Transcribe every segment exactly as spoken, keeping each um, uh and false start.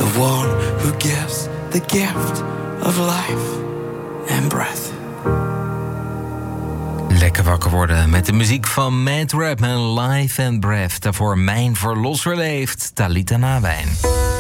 the one who gives the gift of life and breath. Lekker wakker worden met de muziek van Mad Rap en Life and Breath. Daarvoor Mijn Verlosser leeft, Talita Nawijn.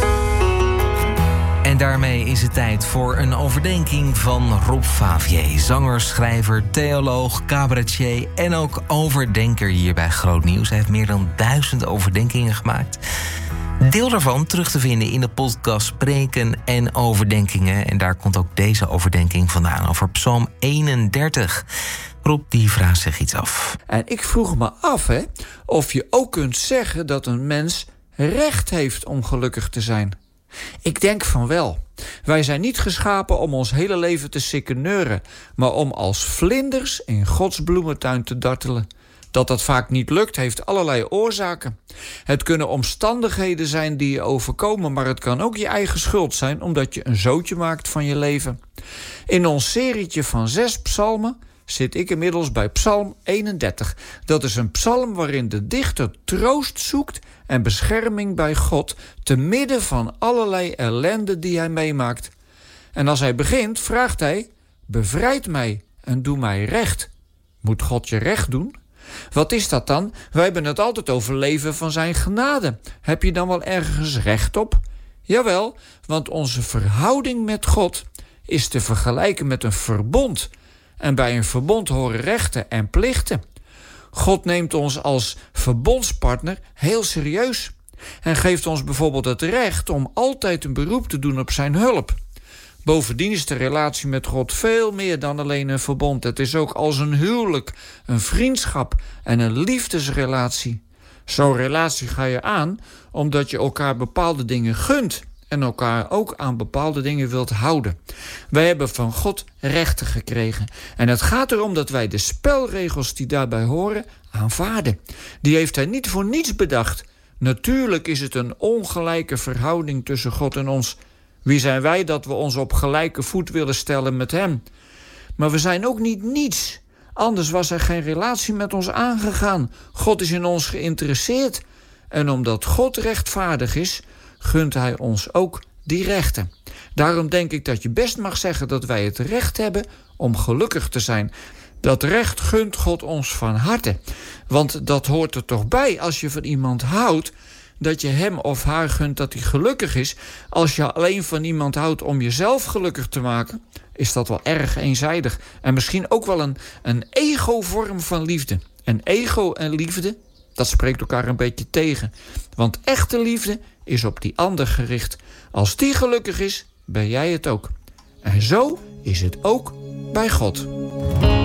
En daarmee is het tijd voor een overdenking van Rob Favier. Zanger, schrijver, theoloog, cabaretier en ook overdenker hier bij Groot Nieuws. Hij heeft meer dan duizend overdenkingen gemaakt. Deel daarvan terug te vinden in de podcast Spreken en Overdenkingen. En daar komt ook deze overdenking vandaan over Psalm eenendertig. Rob, die vraagt zich iets af. En ik vroeg me af, hè, of je ook kunt zeggen dat een mens recht heeft om gelukkig te zijn. Ik denk van wel. Wij zijn niet geschapen om ons hele leven te sikkeneuren, maar om als vlinders in Gods bloementuin te dartelen. Dat dat vaak niet lukt, heeft allerlei oorzaken. Het kunnen omstandigheden zijn die je overkomen, maar het kan ook je eigen schuld zijn, omdat je een zootje maakt van je leven. In ons serietje van zes psalmen zit ik inmiddels bij Psalm eenendertig. Dat is een psalm waarin de dichter troost zoekt en bescherming bij God, te midden van allerlei ellende die hij meemaakt. En als hij begint, vraagt hij: bevrijd mij en doe mij recht. Moet God je recht doen? Wat is dat dan? Wij hebben het altijd over leven van zijn genade. Heb je dan wel ergens recht op? Jawel, want onze verhouding met God is te vergelijken met een verbond. En bij een verbond horen rechten en plichten. God neemt ons als verbondspartner heel serieus. En geeft ons bijvoorbeeld het recht om altijd een beroep te doen op zijn hulp. Bovendien is de relatie met God veel meer dan alleen een verbond. Het is ook als een huwelijk, een vriendschap en een liefdesrelatie. Zo'n relatie ga je aan omdat je elkaar bepaalde dingen gunt en elkaar ook aan bepaalde dingen wilt houden. Wij hebben van God rechten gekregen. En het gaat erom dat wij de spelregels die daarbij horen aanvaarden. Die heeft hij niet voor niets bedacht. Natuurlijk is het een ongelijke verhouding tussen God en ons. Wie zijn wij dat we ons op gelijke voet willen stellen met hem? Maar we zijn ook niet niets. Anders was er geen relatie met ons aangegaan. God is in ons geïnteresseerd. En omdat God rechtvaardig is, gunt hij ons ook die rechten. Daarom denk ik dat je best mag zeggen dat wij het recht hebben om gelukkig te zijn. Dat recht gunt God ons van harte. Want dat hoort er toch bij als je van iemand houdt, dat je hem of haar gunt dat hij gelukkig is. Als je alleen van iemand houdt om jezelf gelukkig te maken, is dat wel erg eenzijdig. En misschien ook wel een, een ego-vorm van liefde. En ego en liefde, dat spreekt elkaar een beetje tegen. Want echte liefde is op die ander gericht. Als die gelukkig is, ben jij het ook. En zo is het ook bij God.